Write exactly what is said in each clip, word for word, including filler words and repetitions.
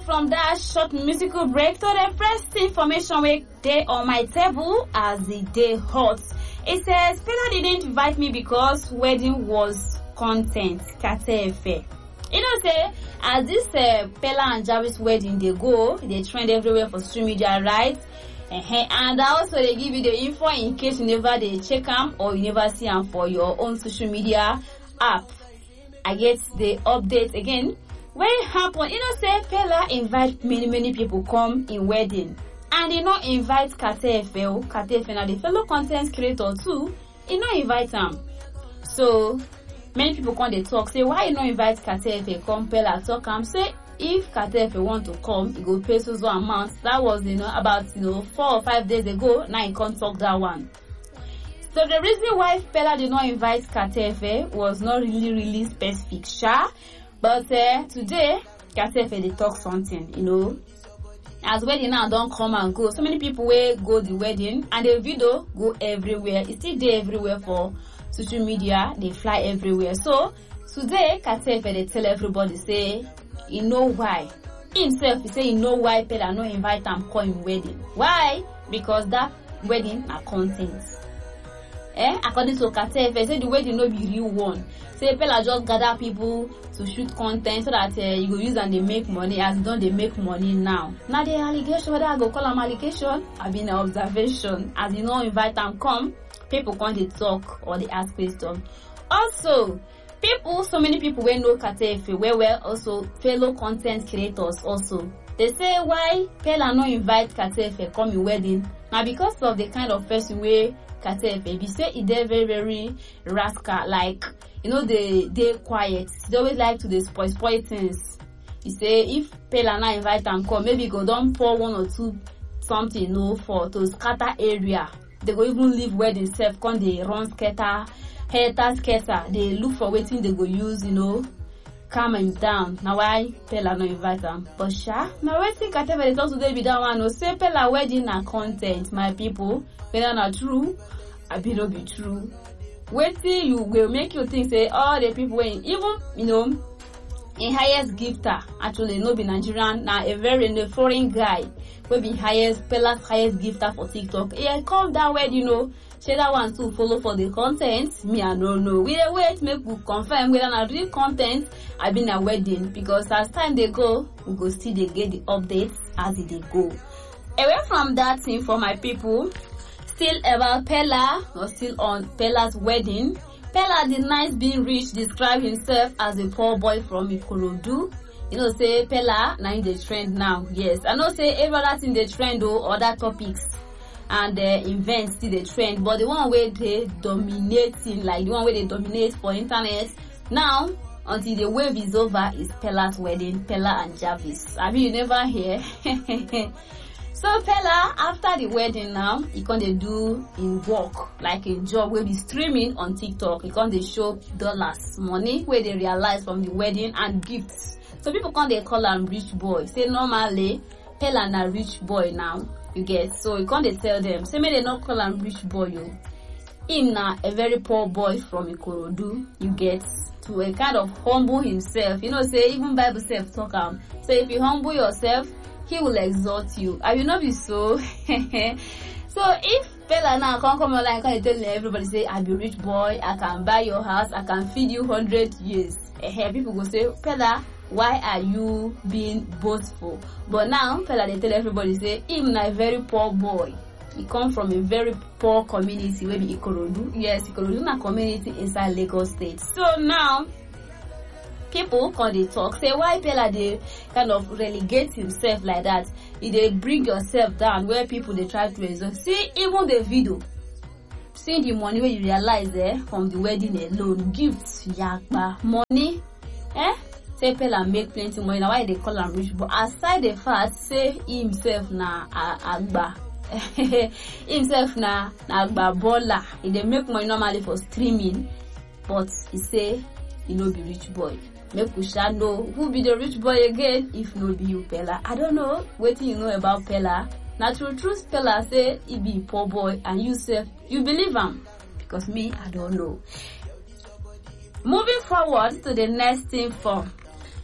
from that short musical break to the first information we day on my table as the day hot. It says Pella didn't invite me because wedding was content. Katefe. You know, say as this uh, Pella and Jarvis wedding they go, they trend everywhere for social media, right? Uh-huh. And also they give you the info in case you never they check them or you never see them for your own social media app. I get the update again. When it happen, you know, say Pella invite many many people come in wedding, and you know invite Katefe. Katefe now the fellow content creator too. You know invite them. So many people come they talk say why you not invite Katefe come Pella talk am say if Katefe want to come he go pay so so amount. That was you know about you know four or five days ago. Now he can't talk that one. So the reason why Pella did not invite Katefe was not really really specific, sure. But uh, today Katefe they talk something, you know. As wedding now don't come and go. So many people will go the wedding and the video go everywhere. It's still there everywhere for social media. They fly everywhere. So today Katefe they tell everybody say, you know why. Himself he say you know why Pella no invite them come wedding. Why? Because that wedding are content. Eh? According to Katefe, say the wedding no be real one. Say Pella just gather people to shoot content so that uh, you go use and they make money. As don't they make money now? Now the allegation, whether I go call them allegation, I been an observation. As you know, invite them come, people come they talk or they ask questions. Also, people, so many people will know Katefe, where well also fellow content creators also. They say why Pella no invite Katefe come in wedding? Now because of the kind of person where Katefe be say it dey very very rascal, like you know they they quiet. They always like to dey spoil spoil things. You say if Pella na invite them come, maybe go don pour one or two something you know for to scatter area. They go even leave wedding self come they run scatter, hater scatter. They look for waiting they go use you know calm him down. Now why Pella no invite them? But sha now waiting Katefe they talk today be that one. No say Pella wedding na content, my people. Whether not true, I be no be true. Waiting you will make you think say all the people when even you know in highest gifter actually no be Nigerian now a very no foreign guy will be highest Pella's highest gifter for TikTok. Yeah, come that way you know. Say that one to follow for the content. Me I don't know. We wait make we confirm whether not real content I been a wedding because as time they go we go still they get the updates as they go. Away from that thing for my people. Still about Pella, or still on Pella's wedding. Pella denies being rich, describe himself as a poor boy from Ikorodu. You know, say Pella, now in the trend now. Yes, I know say every other thing the trend or other topics and uh, events still the trend, but the one where they dominating, like the one where they dominate for internet now until the wave is over is Pella's wedding, Pella and Jarvis. I mean, you never hear. So Pella, after the wedding now, he can they do in work, like a job where be streaming on TikTok. He can they show dollars, money where they realize from the wedding and gifts. So people can they call him rich boy. Say normally, Pella na rich boy now, you get. So you can they tell them, say may they not call him rich boy, you. Him na a very poor boy from Ikorodu, you get. To a kind of humble himself. You know, say even Bible self talk am. So if you humble yourself, he will exalt you. I will not be so. So if Pella now can come online and tell everybody say I be rich boy, I can buy your house, I can feed you hundred years. Eh, people go say Pella, why are you being boastful? But now Pella they tell everybody say him na a very poor boy. He come from a very poor community, maybe Ikorodu. Yes, Ikorodu na community inside Lagos State. So now people can they talk, say why Pella they kind of relegate himself like that. If they bring yourself down where people they try to exalt. See even the video. See the money where you realize there eh, from the wedding alone. Gifts, yakba, money. Eh? Say Pella make plenty money. Now why they call him rich? But aside the fact, say himself na agba. Himself na na agba baller. He they make money normally for streaming. But he say he no be rich boy. Make we shall know who be the rich boy again if no be you Pella. I don't know what you know about Pella. Natural truth Pella say he be poor boy and you say you believe him because me I don't know. Moving forward to the next thing for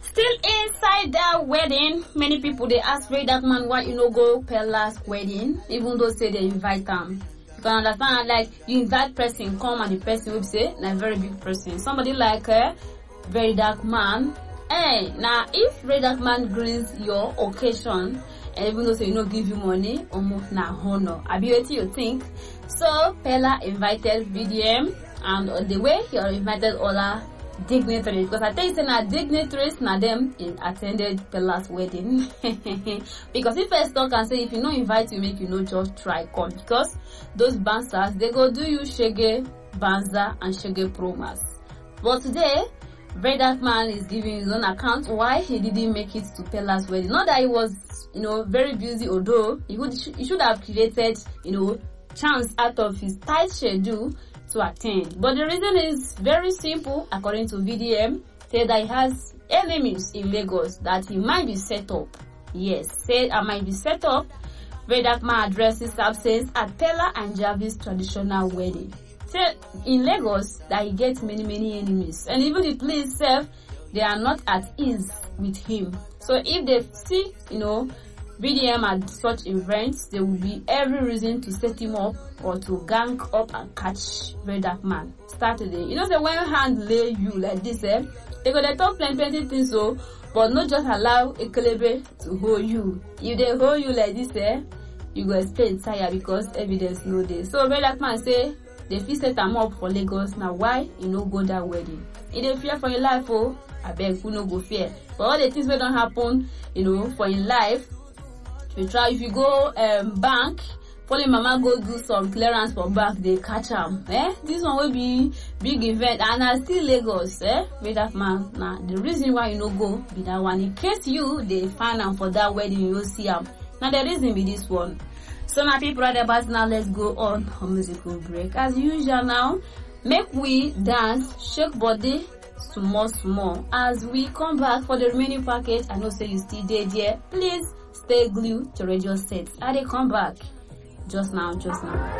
Still inside that wedding, many people they ask Ray Darkman why you no go Pella's wedding, even though say they invite them. You can understand, like you invite person come and the person will say na very big person. Somebody like uh, Ray Darkman. Hey, now if Ray Darkman greets your occasion, and even though say you no give you money, almost na honor. I be what you think. So Pella invited V D M, and on the way he invited other dignitaries, because I tell you say na dignitaries na them in attended Pella's wedding. Because if first talk and say if you no invite you, make you no just try come, because those bouncers they go do you shege banza and shege promas. But today Ray Darkman is giving his own account why he didn't make it to Pella's wedding. Not that he was, you know, very busy, although he would he should have created, you know, chance out of his tight schedule to attend. But the reason is very simple, according to V D M, said that he has enemies in Lagos, that he might be set up. Yes, said I might be set up. Ray Darkman addresses absence at Pella and Jarvis traditional wedding. Said in Lagos that he gets many many enemies, and even the police self, they are not at ease with him. So if they see, you know, V D M at such events, there will be every reason to set him up or to gang up and catch Ray Darkman. Start today. You know, say when hand lay you like this, eh, they go they talk plenty plenty things, so but not just allow a kelebe to hold you. If they hold you like this, eh, you go stay tired because evidence no dey. So Ray Darkman say they fit set him up for Lagos. Now why you no go that wedding? If they fear for your life, oh, I beg you no go fear. But all the things that don't happen, you know, for your life. If you try, if you go um bank, follow mama go do some clearance for bank, they catch am. Eh, this one will be big event, and I still Lagos. Eh, Ray Darkman. Now the reason why you no go be that one. In case you they find am for that wedding, you will see am. Now the reason be this one. So my people right about now, let's go on a musical break. As usual now, make we dance, shake body small small. As we come back for the remaining package, I know say you still there there. Please stay glued to radio sets. I they come back just now, just now.